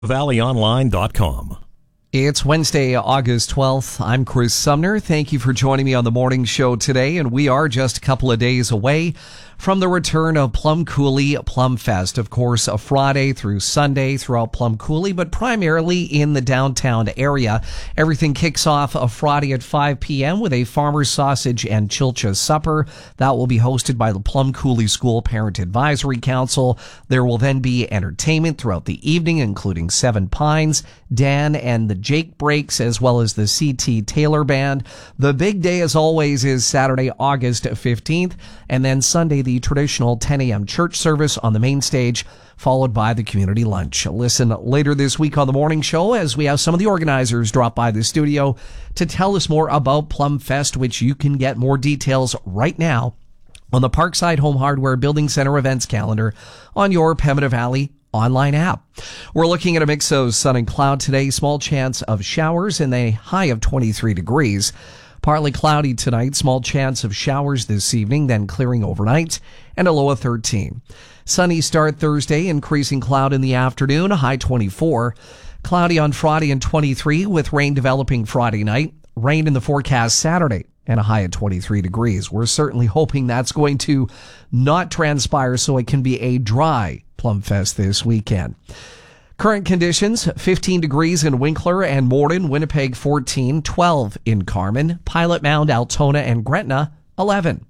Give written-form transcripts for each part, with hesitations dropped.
valleyonline.com. It's Wednesday, August 12th. I'm Chris Sumner. Thank you for joining me on the morning show today, and we are just a couple of days away from the return of Plum Coulee Plum Fest. Of course, a Friday through Sunday throughout Plum Coulee, but primarily in the downtown area. Everything kicks off a Friday at 5 p.m. with a farmer's sausage and chilcha supper. That will be hosted by the Plum Coulee School Parent Advisory Council. There will then be entertainment throughout the evening, including Seven Pines, Dan and the Jake Breaks, as well as the C.T. Taylor Band. The big day, as always, is Saturday, August 15th, and then Sunday, the traditional 10 a.m. church service on the main stage, followed by the community lunch. Listen later this week on the morning show as we have some of the organizers drop by the studio to tell us more about Plum Fest, which you can get more details right now on the Parkside Home Hardware Building Center events calendar on your Pembina Valley online app. We're looking at a mix of sun and cloud today, small chance of showers and a high of 23 degrees. Partly cloudy tonight, small chance of showers this evening, then clearing overnight, and a low of 13. Sunny start Thursday, increasing cloud in the afternoon, a high 24. Cloudy on Friday and 23, with rain developing Friday night. Rain in the forecast Saturday, and a high at 23 degrees. We're certainly hoping that's going to not transpire so it can be a dry Plum Fest this weekend. Current conditions, 15 degrees in Winkler and Morden, Winnipeg 14, 12 in Carman, Pilot Mound, Altona, and Gretna 11.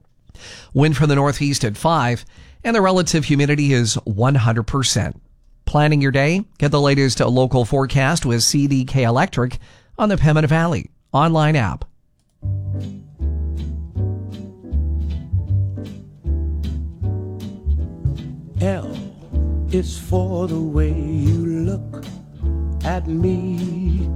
Wind from the northeast at 5, and the relative humidity is 100%. Planning your day? Get the latest local forecast with CDK Electric on the Pembina Valley online app. L is for the way you look at me.